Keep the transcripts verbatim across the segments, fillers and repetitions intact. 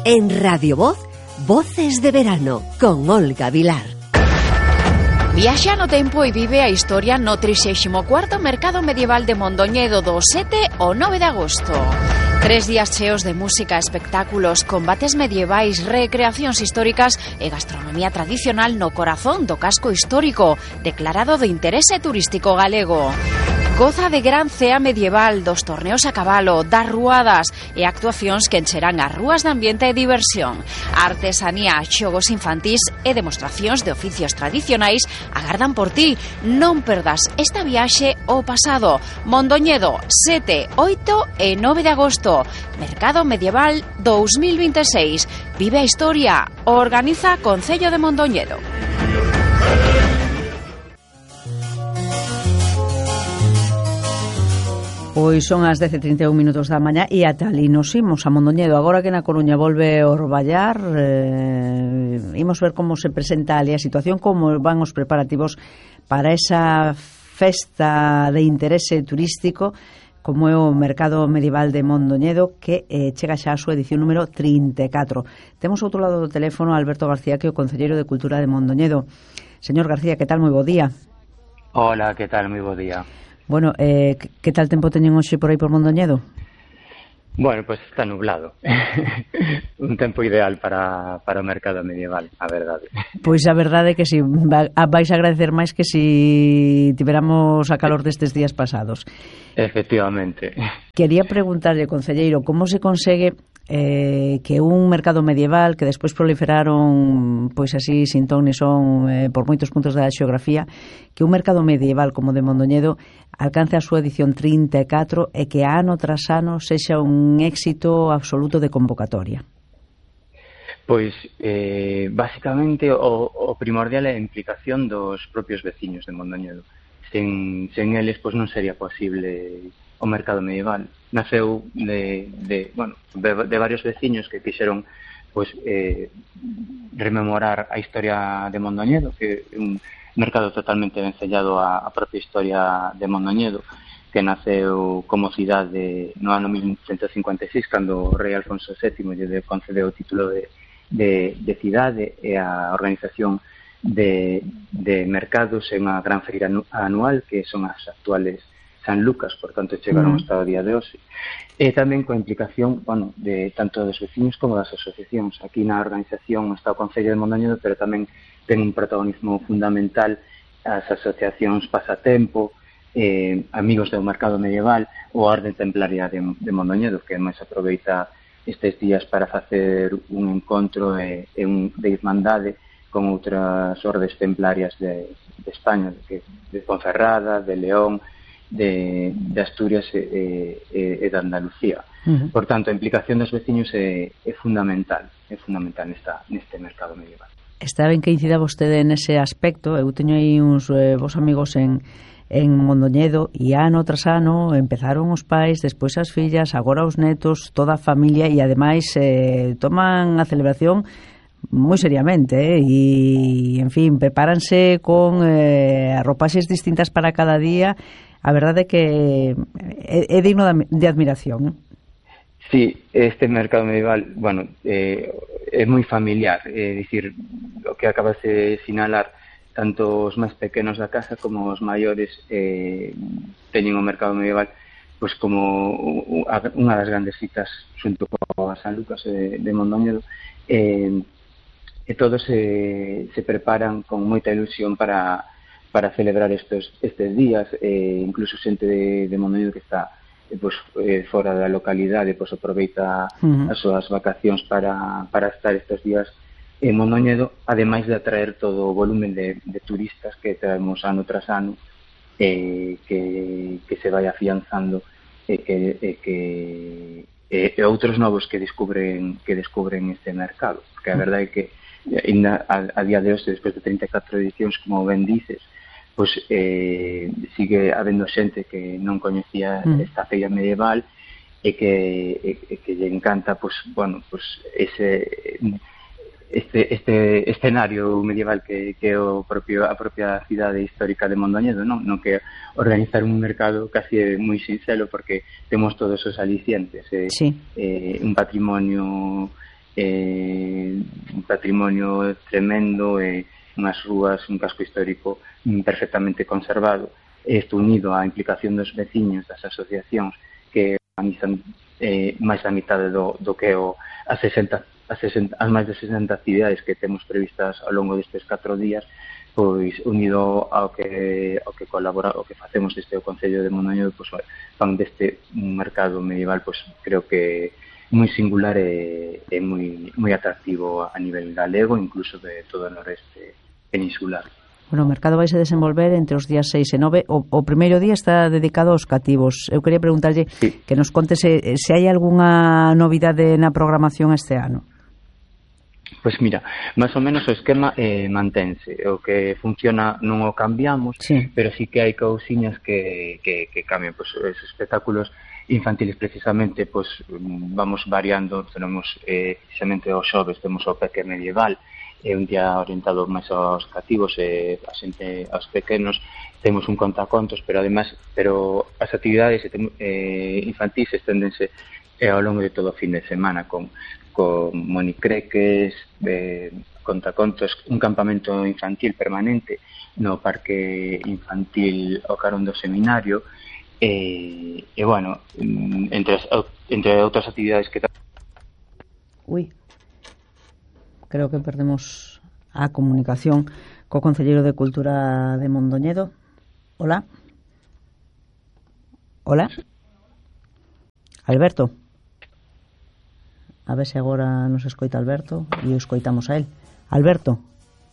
En Radio Voz, Voces de Verano, con Olga Vilar. Viaxa no tempo e vive a historia no trixésimo cuarto Mercado Medieval de Mondoñedo do sete ao nove de agosto. Tres días cheos de música, espectáculos, combates medievais, recreacións históricas e gastronomía tradicional no corazón do casco histórico, declarado de interese turístico galego. Goza de gran cea medieval, dos torneos a cabalo, das ruadas e actuacións que encherán as rúas de ambiente e diversión. Artesanía, xogos infantís e demostracións de oficios tradicionais agardan por ti. Non perdas esta viaxe ao pasado. Mondoñedo, sete, oito e nove de agosto. Mercado Medieval dos mil veintiséis. Vive a historia. Organiza Concello de Mondoñedo. Pois son as dez e trinta e un minutos da mañá e ata ali nos imos a Mondoñedo. Agora que na Coruña volve a orballar, eh, imos ver como se presenta ali a situación, como van os preparativos para esa festa de interese turístico como é o Mercado Medieval de Mondoñedo, que eh, chega xa a súa edición número trinta e catro. Temos outro lado do teléfono a Alberto García, que é o Concelleiro de Cultura de Mondoñedo. Señor García, que tal? Moi bo día. Hola, que tal? Moi bo día. Bueno, eh, que tal tempo teñen hoxe por aí por Mondoñedo? Bueno, pues está nublado. Un tempo ideal para, para o mercado medieval, a verdade. Pois a verdade é que si vais a agradecer máis que si tiveramos a calor destes días pasados. Efectivamente. Quería preguntarlle, concelleiro, como se consegue eh, que un mercado medieval que despois proliferaron pois así sin ton ni son eh, por moitos puntos da xeografía, que un mercado medieval como de Mondoñedo alcance a súa edición trinta e catro e que ano tras ano sexa un éxito absoluto de convocatoria? Pois, eh, basicamente, o, o primordial é a implicación dos propios veciños de Mondoñedo. Sen, sen eles, pois non sería posible o mercado medieval. Naceu de, de, bueno, de, de varios veciños que quixeron pois, eh, rememorar a historia de Mondoñedo, que é un mercado totalmente vencellado á, a propia historia de Mondoñedo, que naceu como cidade no ano mil cento cincuenta e seis, cando o rei Alfonso sétimo lle concedeu o título de, de, de cidade e a organización de, de mercados en unha gran feira anual, que son as actuales San Lucas, por tanto chegaron mm. hasta o día de hoxe. E tamén coa implicación, bueno, de tanto dos veciños como das asociacións. Aquí na organización está o Concello de Mondoñedo, pero tamén ten un protagonismo fundamental as asociacións Pasatempo, eh, Amigos do Mercado Medieval ou a Orde Templaria de, de Mondoñedo, que máis aproveita estes días para facer un encontro e, e un, de irmandade con outras ordes templarias de, de España, de, de Ponferrada, de León, de, de Asturias e, e, e de Andalucía. Uh-huh. Por tanto, a implicación dos veciños é, é fundamental, é fundamental nesta, neste mercado medieval. Está ben que incida vostede nese aspecto. Eu teño aí uns eh, vos amigos en, en Mondoñedo e ano tras ano empezaron os pais, despois as fillas, agora os netos, toda a familia, e ademais eh, toman a celebración moi seriamente, eh? E, en fin, prepáranse con eh, arropaxes distintas para cada día. A verdade é que é, é digno de admiración. Sí, este mercado medieval, bueno, eh, é moi familiar, é dicir, o que acabas de sinalar, tanto os máis pequenos da casa como os maiores eh, teñen o mercado medieval pois como unha das grandes citas xunto coa San Lucas de, de Mondoñedo, eh, e todos se, se preparan con moita ilusión para para celebrar estes, estes días, eh, incluso xente de, de Mondoñedo que está eh, pues, eh, fora da localidade, pues, aproveita uh-huh. as súas vacacións para, para estar estes días en Mondoñedo, ademais de atraer todo o volumen de, de turistas que traemos ano tras ano, eh, que, que se vai afianzando e que, e que e, e outros novos que descubren que descubren este mercado, porque a verdade é que ainda a, a día de hoxe, despois de trinta e catro edicións, como ben dices, pois eh, sigue habendo xente que non coñecía mm. esta feira medieval e que, e, e que lle encanta, pois, bueno, pois ese este este escenario medieval que que o propio a propia cidade histórica de Mondoñedo, non, non que organizar un mercado casi é moi sinxelo porque temos todos os alicientes, eh, sí. eh, un patrimonio eh, un patrimonio tremendo, e eh, unhas rúas, un casco histórico perfectamente conservado. Isto unido á implicación dos veciños, das asociacións que organizan eh, máis da mitade do, do que o, as, sesenta, as, sesenta, as máis de sesenta actividades que temos previstas ao longo destes catro días, pois unido ao que ao que colabora, o que facemos desde o Concello de Mondoñedo, pois fan deste mercado medieval, pois creo que moi singular e, e moi moi atractivo a nivel galego, incluso de todo o noreste peninsular. Bueno, o mercado vai se desenvolver entre os días seis e nove. O, o primeiro día está dedicado aos cativos. Eu quería preguntarlle sí. que nos conte se, se hai algunha novidade na programación este ano. Pois mira, máis ou menos o esquema eh, mantense. O que funciona non o cambiamos, sí. pero sí que hai cousiñas que, que, que cambian. Pois os espectáculos infantiles precisamente, pois vamos variando. Tenemos eh, precisamente os xoves, temos o Peque Medieval, é un día orientado máis aos cativos e a xente, aos pequenos. Temos un contacontos, pero ademais, pero as actividades eh, infantis esténdense eh, ao longo de todo o fin de semana, con, con monicreques, eh, contacontos, un campamento infantil permanente no Parque Infantil ao carón do Seminario, e, e bueno, entre, as, entre outras actividades que... Ui, creo que perdemos a comunicación co Concelleiro de Cultura de Mondoñedo. Hola. Hola. Alberto. A ver se agora nos escoita Alberto e o escoitamos a él. Alberto.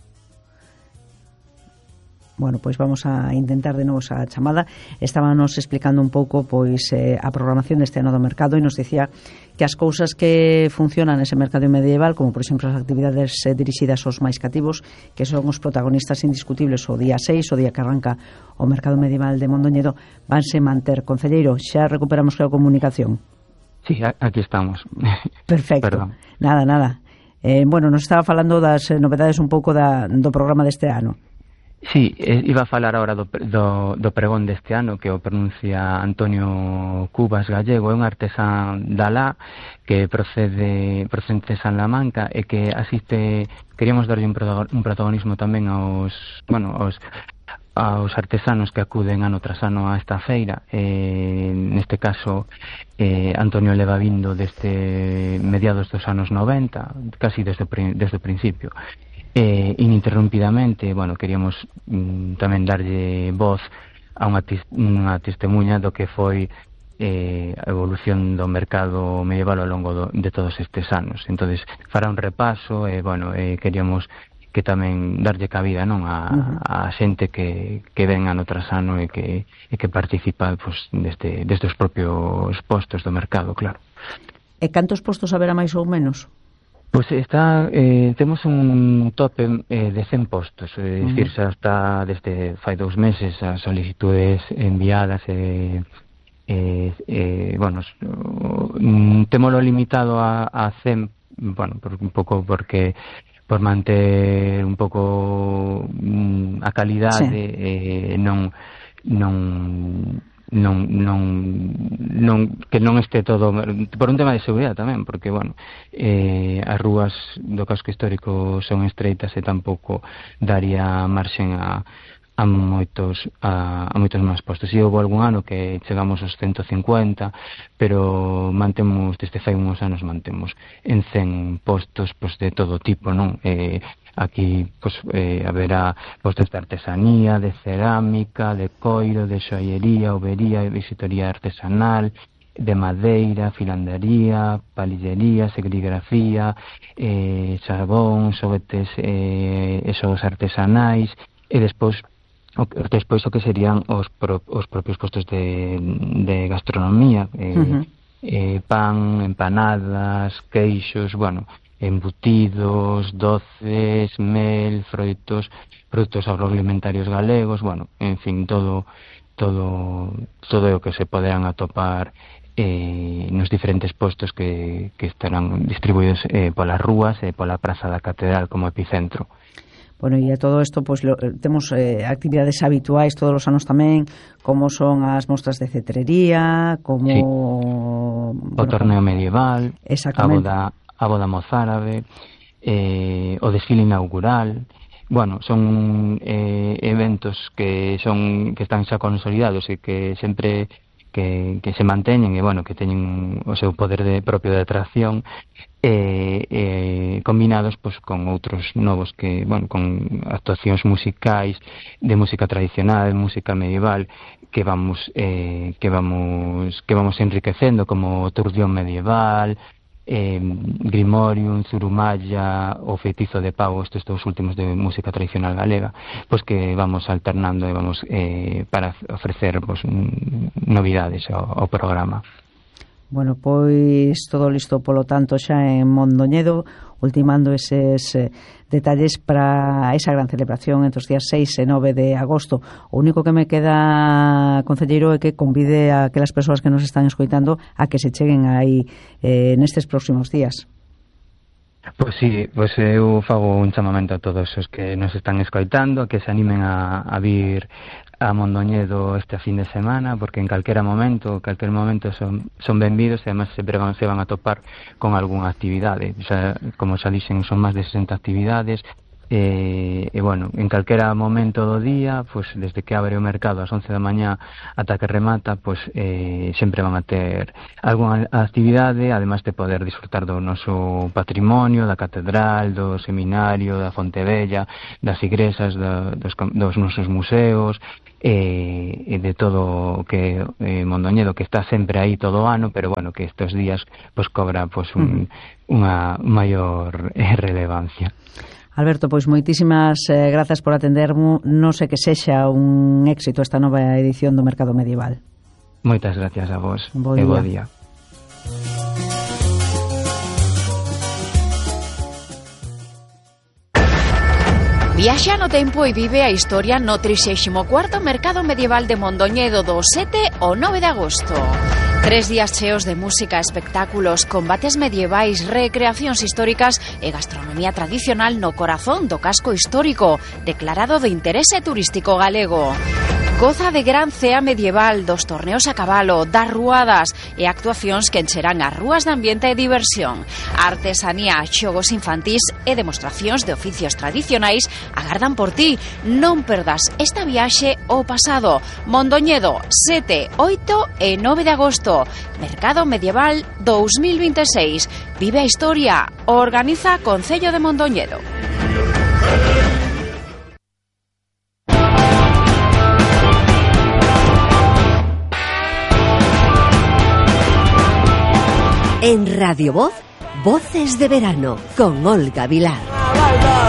Bueno, pois vamos a intentar de novo esa chamada. Estábamos explicando un pouco pois eh, a programación deste ano do mercado, e nos dicía que as cousas que funcionan nese mercado medieval, como por exemplo as actividades eh, dirixidas aos máis cativos, que son os protagonistas indiscutibles o día seis, o día que arranca o mercado medieval de Mondoñedo, vanse manter. Concelleiro, xa recuperamos a comunicación? Sí, aquí estamos. Perfecto. Perdón. Nada, nada. Eh, bueno, nos estaba falando das novedades un pouco da, do programa deste ano. Sí, eh, iba a falar agora do, do, do pregón deste ano, que o pronuncia Antonio Cubas Gallego. É un artesán da lá que procede procedente de San Lamanca e que asiste, queríamos darlle un, un protagonismo tamén aos, bueno, aos aos artesanos que acuden ano tras ano a esta feira. Eh, neste caso, eh, Antonio leva vindo desde mediados dos anos noventa, casi desde, desde o principio. Eh, ininterrumpidamente, bueno, queríamos mm, tamén darlle voz a unha, unha testemunha do que foi eh, a evolución do mercado medieval ao longo do, de todos estes anos. Entonces, fará un repaso e, bueno, eh, queríamos que tamén darlle cabida, non, a, uh-huh. a xente que, que ven ano tras ano e que, e que participa pues, desde, desde os propios postos do mercado, claro. E cantos postos haberá máis ou menos? Pois está, eh, temos un tope eh, de cen postos, é eh, uh-huh. dicir, xa está desde fai dous meses as solicitudes enviadas e, eh, eh, bueno, témolo limitado a, a cen, bueno, por, un pouco porque por manter un pouco mm, a calidade, sí. eh, non non non non non que non este todo por un tema de seguridade tamén, porque bueno, eh, as rúas do casco histórico son estreitas e tampouco daría marxen a a moitos a, a moitos máis postos. E houve algún ano que chegamos aos ciento cincuenta, pero mantemos desde fai uns anos mantemos en cen postos pues, de todo tipo, non? Eh, aquí pues, eh, haberá postos de artesanía, de cerámica, de coiro, de xoallería, overía, visitoría artesanal, de madeira, filandería, palillería, serigrafía, eh, xabón, xoguetes eh, esos artesanais, e despois O, despois o que serían os, pro, os propios postos de, de gastronomía, eh, uh-huh. eh, pan, empanadas, queixos, bueno, embutidos, doces, mel, froitos, produtos agroalimentarios galegos, bueno, en fin, todo todo todo o que se poderán atopar eh, nos diferentes postos que, que estarán distribuídos eh, polas rúas e pola Praza da Catedral como epicentro. Bueno, e a todo isto, pois, lo, temos eh, actividades habituais todos os anos tamén, como son as mostras de cetrería, como... Sí. O bueno, torneo medieval, a boda, a boda mozárabe, eh, o desfile inaugural. Bueno, son eh, eventos que son que están xa consolidados e que sempre que, que se manteñen e, bueno, que teñen o seu poder de, propio de atracción, eh, eh, combinados pues, con outros novos que, bueno, con actuacións musicais de música tradicional, música medieval que vamos eh, que vamos que vamos enriquecendo, como Turdión medieval, eh, Grimorium, Zurumalla, o Feitizo de Pau, estes dous últimos de música tradicional galega, pois que vamos alternando e vamos eh, para ofrecer pois, novidades ao, ao programa. Bueno, pois todo listo polo tanto xa en Mondoñedo, ultimando eses eh, detalles para esa gran celebración entre os días seis e nove de agosto. O único que me queda, concelleiro, é que convide a aquelas persoas que nos están escoitando a que se cheguen aí eh, nestes próximos días. Pois sí, pois eu fago un chamamento a todos os que nos están escoitando, que se animen a, a vir a Mondoñedo este fin de semana, porque en calquera momento, calquer momento son, son benvidos e además sempre van, se van a topar con algunha actividade. O sea, como xa dixen, son máis de sesenta actividades, e, e bueno, en calquera momento do día, pues, desde que abre o mercado ás once da mañá ata que remata, pues, eh, sempre van a ter algunha actividade, además de poder disfrutar do noso patrimonio, da catedral, do seminario, da Fonte Bella, das igrexas, da, dos, dos nosos museos, e, e de todo o que eh, Mondoñedo, que está sempre aí todo o ano, pero bueno, que estes días pues, cobra pues, un, mm. unha maior eh, relevancia. Alberto, pois moitísimas eh, grazas por atendermo. Non sei que sexa un éxito esta nova edición do Mercado Medieval. Moitas gracias a vos. Bo e bo día. Viaxa no tempo e vive a historia no trixésimo cuarto Mercado Medieval de Mondoñedo do sete ao nove de agosto. Tres días cheos de música, espectáculos, combates medievais, recreacións históricas e gastronomía tradicional no corazón do casco histórico, declarado de interese turístico galego. Goza de gran cea medieval, dos torneos a cabalo, das ruadas e actuacións que encherán as rúas de ambiente e diversión. Artesanía, xogos infantís e demostracións de oficios tradicionais agardan por ti. Non perdas esta viaxe ao pasado. Mondoñedo, sete, oito e nove de agosto. Mercado Medieval dos mil veintiséis. Vive a historia. Organiza Concello de Mondoñedo. En Radio Voz, Voces de Verano, con Olga Vilar.